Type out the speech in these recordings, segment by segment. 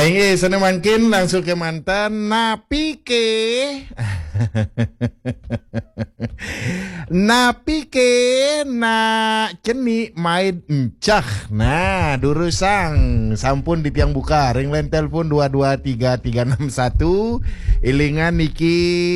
Sana makin langsung ke mantan napi ke napi ke na ceni main encah. Nah, durusang sampun di tiang buka ring line telepon 223361. Ilingan niki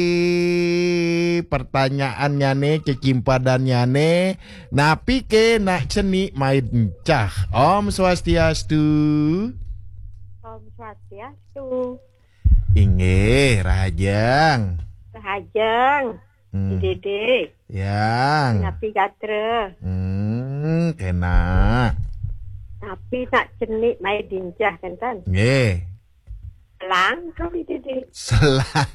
pertanyaannya nih kecimpadannya nih. Napi ke na ceni main encah. Om Swastiastu. Om Swastiastu. Inge Rahajang. Rahajang. Dede. Yang. Napi gatre. Kena. Napi nak cenik mai dincah kan. Nggih. Selang kau dede. Selang.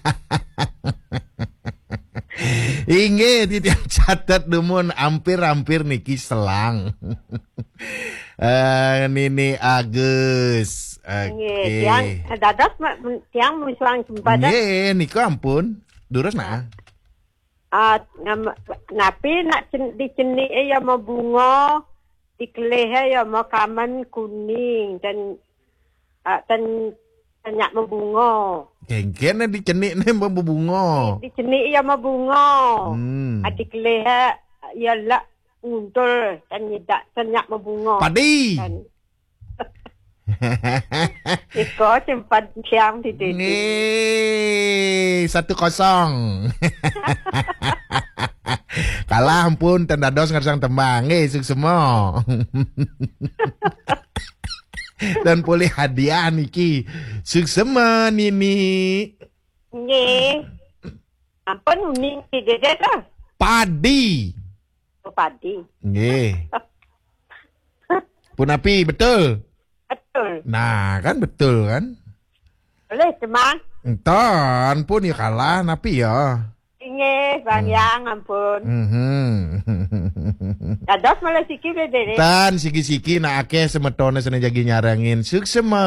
Inge titiang catat demun hampir niki selang. Nini Agus. Oke. Tiang dadas tiang musuang sempadan. Nggih, niku ampun. Durus nah. Napi nak dicenik ya mau bunga, dikeleh ya mau kaman kuning dan banyak membunga. Kengkene dicenik nih mau bunga. Dicenik ya mau bunga. Dikeleh ya lah untul dan tidak banyak membunga. Padi. Iko sempat siang di sini. Nih 1-0. Kalah ampun tendados ngersang tembang. Semua. Dan boleh hadiah niki. Suksema nini. Nggih. Ampun uning di dede lah. Padi. Padi. Nggih. Punapi betul. Betul. Nah, kan betul kan? Boleh teman. Enton pun ya kalah napi ya. Inge Bang Yang ampun. Dados malah siki dede. Tan siki-siki nak akeh semetone sene jagi nyarangin. Suksema.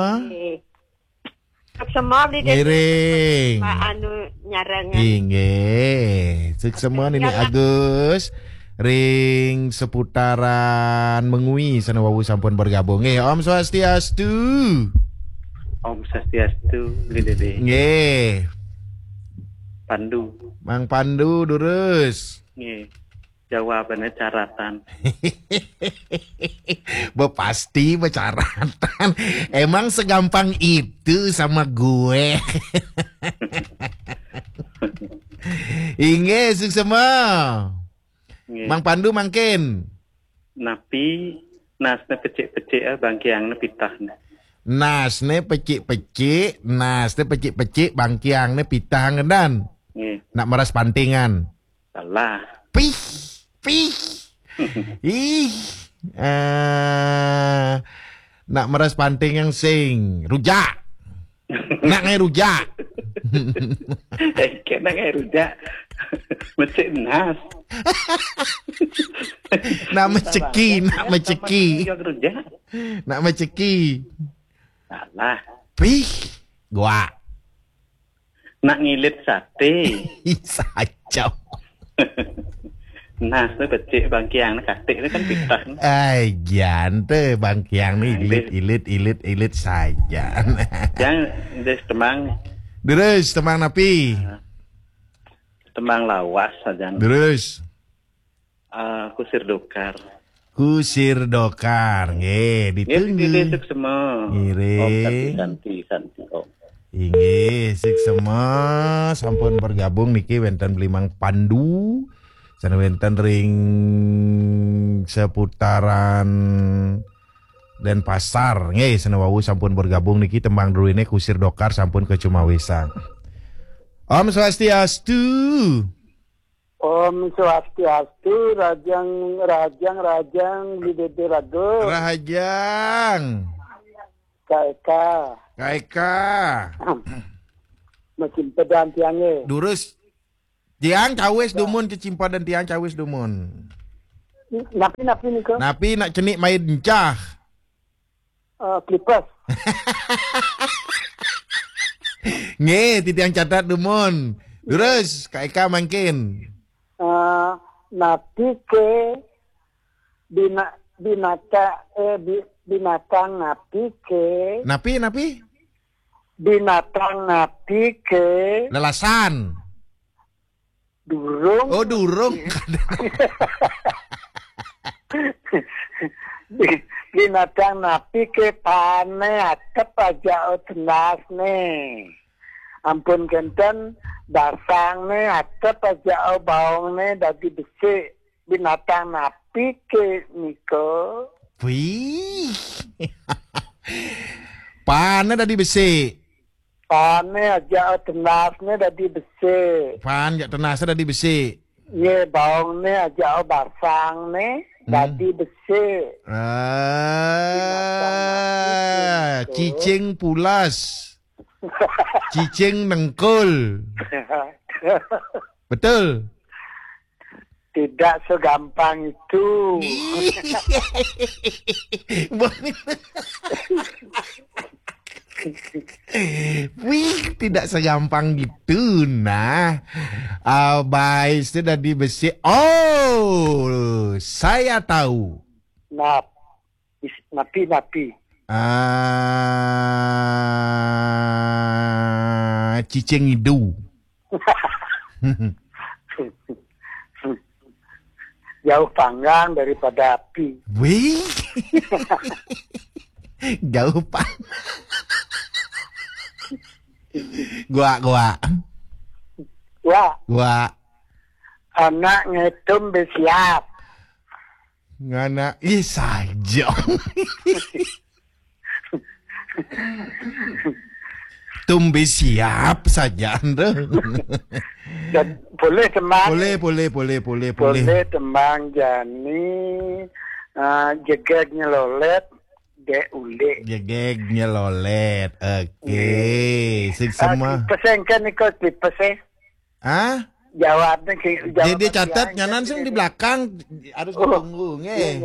Suksema beli dede. Ngiring. Anu nyarangan. Inge. Suksema ini Agus. Ring seputaran Mengui sana wawu sampun bergabung. Om Swastiastu. Om Swastiastu, Dede. Nggih. Pandu. Mang Pandu durus. Nggih. Jawabannya caratan. Pasti bercaratan. Emang segampang itu sama gue. Inge suksema. Mang Pandu mangkin. Napi nasne pecik-pecik bangkiangna pitahna. Nasne pecik-pecik bangkiangna pitah ngedan. Nak meras pantingan. Salah. Pih. Nak meras panting yang sing rujak. Nak ngai rujak. Kena ngai rujak. Mecik nas. Nak meceki. Nak meceki. Salah. Pih. Gua. Nak ngilit sate. Sacau. Nas tu becik bangkiang nak katik tu kan pitah. Ay, jante bangkiang ni ilit saja. Yang des temang. Terus temang napi. Temang lawas saja. Terus. Kusir dokar. Kusir dokar, nggih, ditunggu. Nggih, semua. Ngiring. Santi om. Inggih, sik semua sampun bergabung niki wenten Belimang Pandu. Sana wenten ring seputaran Denpasar. Nggih, sana wawu sampun bergabung niki tembang druine Kusir dokar sampun ke Cumawisan. Om Swastiastu. Om Swastiastu, Rajang Bidede Rago. Rahajang. Kaeka. Makin pedang tiangnya. Durus. Tiang cawis dumun kecimpa dan tiang cawis dumun. Napi ni ko? Napi nak cenik main encah. Clippers. Nge, tiang catat dumun. Durus, Kaeka makin. Napi ke binatang napi ke. Napi? binatang napi ke Lelasan. durung. Oh, durung. Binatang napi ke pane atep aja tenas nih. Ampun kenten dasang nih atep aja baung nih dadi besi. Binatang napi ke Niko. Wih. Pane dadi besi. Pane aja tenas nih dadi besi. Pan jak tenasa dadi besi. Ye baung nih aja basang nih dadi besi. Cicing pulas. Cicing nengkul. Betul. Tidak segampang itu. Wih, tidak segampang gitu. Nah, abai sudah di besi. Oh, saya tahu. Napi. Cicing hidu. Jauh panggang daripada api. Wih, jauh pak. Gua. Wah, anak ngetum bersiap. Ngana saja. Tumbe siap saja Anda. Dan boleh teman. Boleh. Teman Jani jegeg nyelolet de ule. Jegeg nyelolet. Oke. Semua. Pesenkan Niko pesen. Ah? Jawabnya Jadi catat nyanan sih di belakang harus ditunggu nge.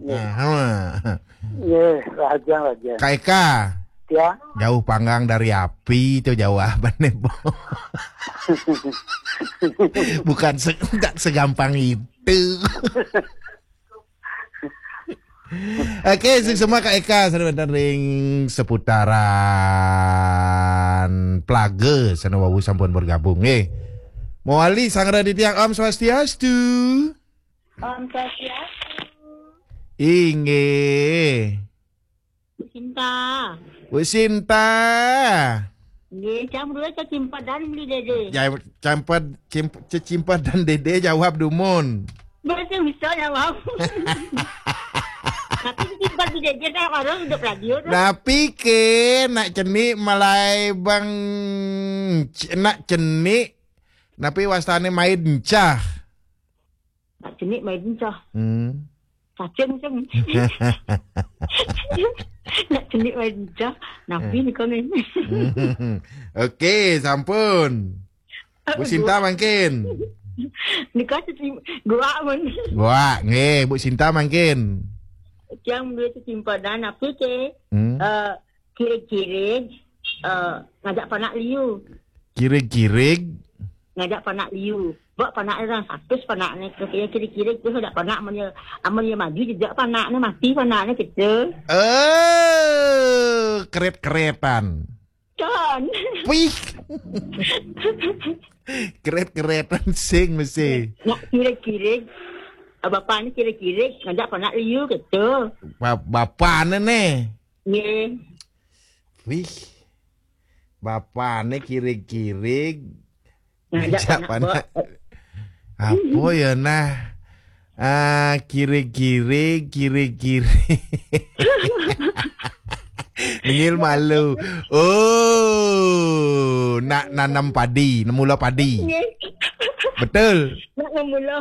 Raja. Kak Eka. Ya. Jauh panggang dari api itu jawabannya, Bo. Bukan segampang itu. Oke, semua Kak Eka sudah ring seputaran plage sana wawu sampun bergabung Moali sang raditya Om Swastiastu. Om Swastiastu. Inge. Bu Sinta. Nggih, jam 2 cimpat dan beli dede. Cimpat dan dede jawab dumun. Berarti bisa jawab. Tapi cimpat di dede saya orang hidup radio. Tapi ke nak ceni malai bang nak ceni tapi wastane main cah. Nak ceni main cah. Cacing. Nak cenik wajah, napi ni kau ni. Okey, sampun. Bu Sinta mangkin. Ni kau gua pun. Gua, nge, Bu Sinta mangkin. Yang dia simpanan napi ke, kira-kira ngajak panak liu. Kira-kira ngajak panak liu. Buat panak orang satu panaknya kira-kira tu sudah panak amalnya maju jejak panaknya mati panaknya kecil. Keret-keretan. Kan. Wih. Keret-keretan sing mesti. Nak kira-kira bapaknya kira-kira ngajak panak liu gitu. Bapaknya nih. Ye. Wih. Bapaknya kira-kira ngajak panak. Apa ya nah? Kiri-kiri. Ningil malu. Oh, nak nanam padi, nemula padi. Betul. Nak nemula.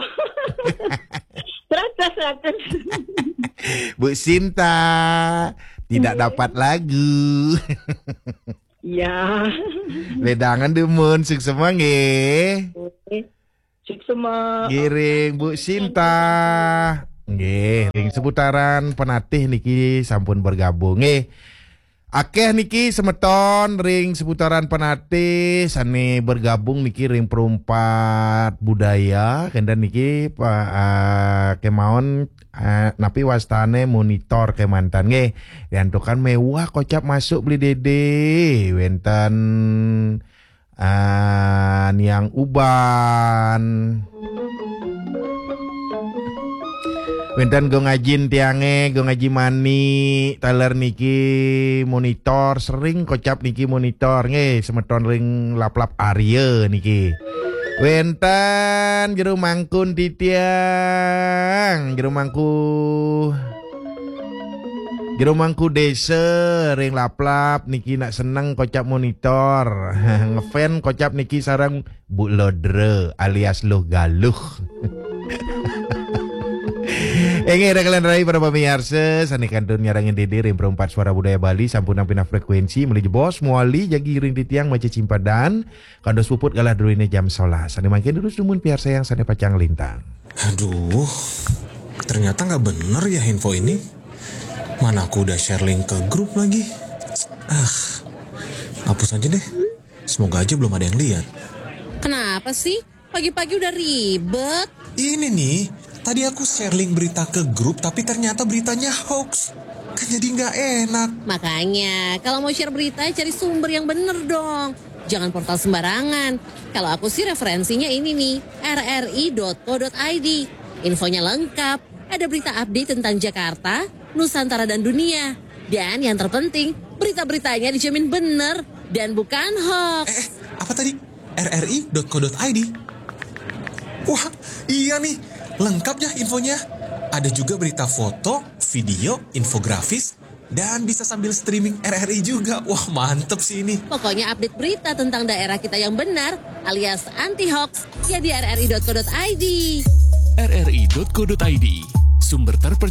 100. Bu Sinta tidak dapat lagu. Ya. Ledangan demun suk semua nge. Cik semua. Giring Bu Sinta. Nggih, ring seputaran penatih niki sampun bergabung Akeh niki semeton ring seputaran Penate sane bergabung niki ring perumpat budaya kendan niki kemaon napi wastane monitor kemantan nggih diantukan mewah kocap masuk beli dede wenten niang uban wenten go ngajin tiange, go ngaji mani, taler niki monitor, sering kocap niki monitor, nge, semeton ring lap-lap Arya niki. Wenten jero mangkun titiang, jero mangku desa ring lap-lap niki nak seneng kocap monitor. Ngefan kocap niki sarang Bu Lodre alias Luh Galuh. Engge kalian rai para pemirsa sani kantun nyarangin dede ring perempat suara budaya Bali sampun pina frekuensi meuli bos muali jagi ring titiang maca cimpadan kandos puput galah durine jam 11 sani mangkin terus dumun piar sayang sani pacang lintang. Aduh, ternyata nggak bener ya info ini. Mana aku udah share link ke grup lagi. Hapus aja deh. Semoga aja belum ada yang lihat. Kenapa sih? Pagi-pagi udah ribet. Ini nih, tadi aku share link berita ke grup tapi ternyata beritanya hoax. Kan jadi nggak enak. Makanya, kalau mau share berita cari sumber yang bener dong. Jangan portal sembarangan. Kalau aku sih referensinya ini nih, rri.co.id. Infonya lengkap, ada berita update tentang Jakarta, Nusantara dan dunia. Dan yang terpenting, berita-beritanya dijamin bener dan bukan hoax. Apa tadi? rri.co.id. Wah, iya nih. Lengkap ya infonya. Ada juga berita foto, video, infografis, dan bisa sambil streaming RRI juga. Wah, mantep sih ini. Pokoknya update berita tentang daerah kita yang benar alias anti-hoax ya di rri.co.id. rri.co.id, sumber terpercaya.